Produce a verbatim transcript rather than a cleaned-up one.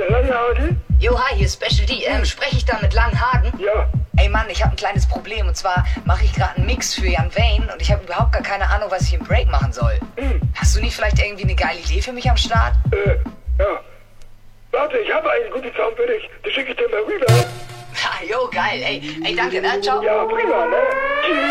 Der Langhagen? Jo, hi, hier ist Special D. Ähm, spreche ich da mit Langhagen? Ja. Ey Mann, ich habe ein kleines Problem und zwar mache ich gerade einen Mix für Jan Wayne und ich habe überhaupt gar keine Ahnung, was ich im Break machen soll. Hm. Hast du nicht vielleicht irgendwie eine geile Idee für mich am Start? Äh, ja. Warte, ich habe einen guten Sound für dich. Den schicke ich dir mal rüber. Ha, jo, geil, ey. Ey, danke, ne? Ciao. Ja, prima, ne? Tschüss.